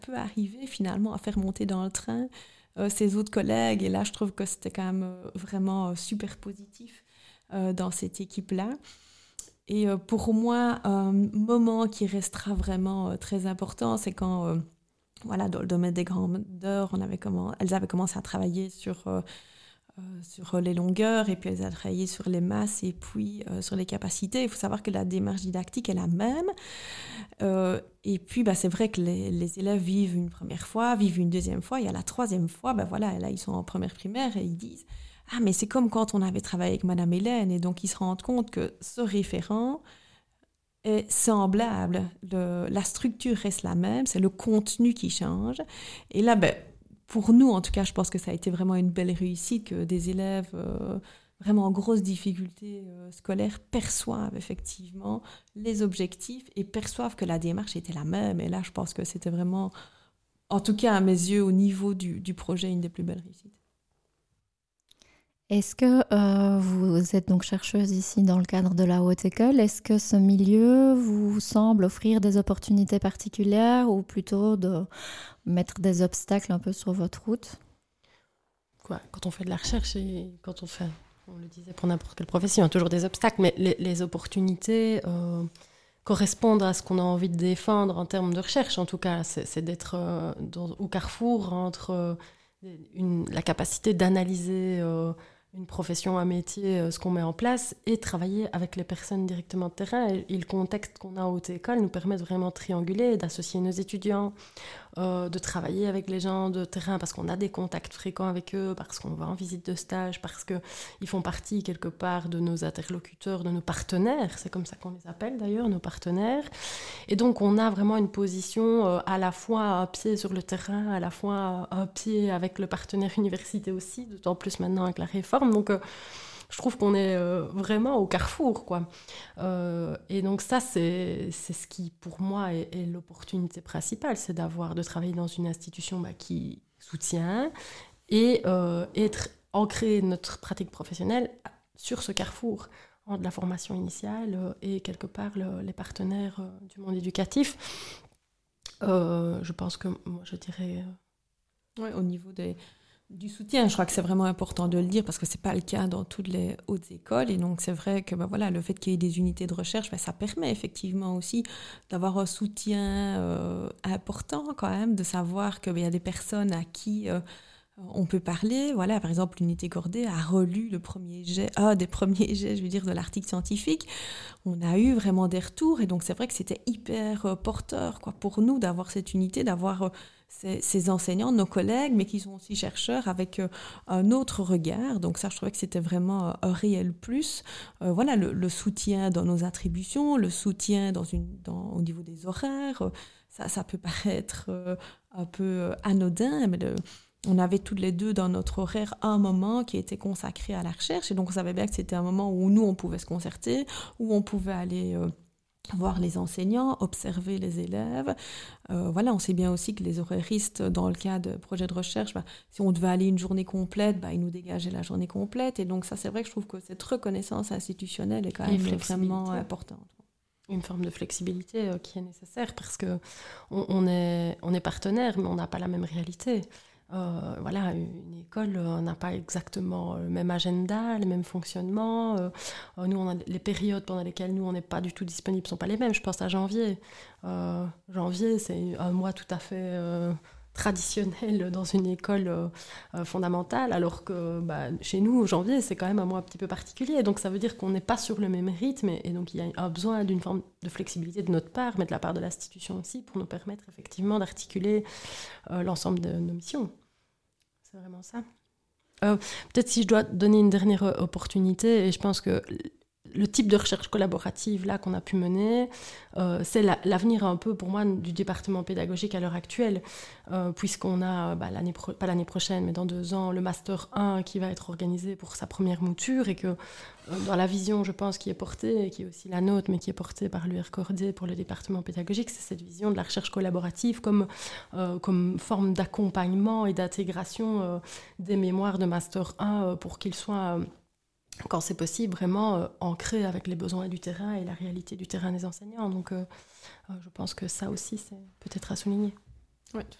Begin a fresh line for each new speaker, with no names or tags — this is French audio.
peu arriver finalement à faire monter dans le train ses autres collègues. Et là, je trouve que c'était quand même vraiment super positif dans cette équipe-là. Et pour moi, un moment qui restera vraiment très important, c'est quand, voilà, dans le domaine des grandeurs, elles avaient commencé à travailler sur les longueurs, et puis elles ont travaillé sur les masses et puis sur les capacités. Il faut savoir que la démarche didactique est la même. Et puis, c'est vrai que les élèves vivent une première fois, vivent une deuxième fois, et à la troisième fois, voilà, là, ils sont en première primaire et ils disent « Ah, mais c'est comme quand on avait travaillé avec Madame Hélène », et donc ils se rendent compte que ce référent est semblable. La structure reste la même, c'est le contenu qui change. Et là, pour nous, en tout cas, je pense que ça a été vraiment une belle réussite, que des élèves vraiment en grosse difficulté scolaire perçoivent effectivement les objectifs et perçoivent que la démarche était la même. Et là, je pense que c'était vraiment, en tout cas à mes yeux, au niveau du projet, une des plus belles réussites.
Est-ce que vous êtes donc chercheuse ici dans le cadre de la haute école? Est-ce que ce milieu vous semble offrir des opportunités particulières ou plutôt de mettre des obstacles un peu sur votre route?
Quand on fait de la recherche et quand on le disait pour n'importe quelle profession, il y a toujours des obstacles, mais les opportunités correspondent à ce qu'on a envie de défendre en termes de recherche. En tout cas, c'est d'être au carrefour entre la capacité d'analyser une profession, un métier, ce qu'on met en place, et travailler avec les personnes directement de terrain. Et le contexte qu'on a en haute école nous permet de vraiment trianguler, d'associer nos étudiants, de travailler avec les gens de terrain parce qu'on a des contacts fréquents avec eux, parce qu'on va en visite de stage, parce qu'ils font partie quelque part de nos interlocuteurs, de nos partenaires, c'est comme ça qu'on les appelle d'ailleurs, nos partenaires. Et donc on a vraiment une position à la fois un pied sur le terrain, à la fois un pied avec le partenaire université aussi, d'autant plus maintenant avec la réforme. Donc je trouve qu'on est vraiment au carrefour, quoi. Et donc ça, c'est ce qui, pour moi, est l'opportunité principale, c'est de travailler dans une institution qui soutient et ancrer notre pratique professionnelle sur ce carrefour entre la formation initiale et quelque part les partenaires du monde éducatif. Je pense que moi, je dirais...
Ouais, au niveau du soutien, je crois que c'est vraiment important de le dire parce que c'est pas le cas dans toutes les hautes écoles. Et donc c'est vrai que voilà, le fait qu'il y ait des unités de recherche, ça permet effectivement aussi d'avoir un soutien important quand même, de savoir qu'il y a des personnes à qui on peut parler. Voilà, par exemple, l'unité Corday a relu des premiers jets, je veux dire, de l'article scientifique. On a eu vraiment des retours, et donc c'est vrai que c'était hyper porteur, quoi, pour nous d'avoir cette unité, d'avoir ces enseignants, nos collègues, mais qui sont aussi chercheurs avec un autre regard. Donc ça, je trouvais que c'était vraiment un réel plus. Voilà, le soutien dans nos attributions, le soutien au niveau des horaires, ça peut paraître un peu anodin, mais on avait toutes les deux dans notre horaire un moment qui était consacré à la recherche, et donc on savait bien que c'était un moment où nous, on pouvait se concerter, où on pouvait aller voir les enseignants, observer les élèves. Voilà, on sait bien aussi que les horaristes, dans le cas de projets de recherche, si on devait aller une journée complète, ils nous dégageaient la journée complète. Et donc ça, c'est vrai que je trouve que cette reconnaissance institutionnelle est quand même vraiment importante.
Une forme de flexibilité qui est nécessaire parce qu'on est partenaire, mais on n'a pas la même réalité. Voilà, une école n'a pas exactement le même agenda, le même fonctionnement. Nous, on a les périodes pendant lesquelles nous, on n'est pas du tout disponible ne sont pas les mêmes. Je pense à janvier. Janvier, c'est un mois tout à fait traditionnel dans une école fondamentale, alors que chez nous, janvier, c'est quand même un mois un petit peu particulier. Donc ça veut dire qu'on n'est pas sur le même rythme, et donc il y a un besoin d'une forme de flexibilité de notre part, mais de la part de l'institution aussi, pour nous permettre effectivement d'articuler l'ensemble de nos missions. C'est vraiment ça. Peut-être si je dois donner une dernière opportunité, et je pense que le type de recherche collaborative là qu'on a pu mener, c'est l'avenir un peu pour moi du département pédagogique à l'heure actuelle, puisqu'on a pas l'année prochaine, mais dans 2 ans, le Master 1 qui va être organisé pour sa première mouture, et que dans la vision, je pense, qui est portée, et qui est aussi la nôtre, mais qui est portée par l'UR Corday pour le département pédagogique, c'est cette vision de la recherche collaborative comme forme d'accompagnement et d'intégration des mémoires de Master 1 pour qu'ils soient... quand c'est possible, vraiment ancré avec les besoins du terrain et la réalité du terrain des enseignants. Donc, je pense que ça aussi, c'est peut-être à souligner.
Oui, tout